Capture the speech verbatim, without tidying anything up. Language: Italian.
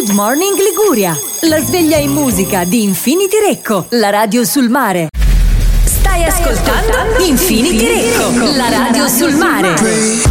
Good Morning Liguria, la sveglia in musica di Infinity Recco, la radio sul mare. Stai ascoltando Infinity Recco, la radio sul mare.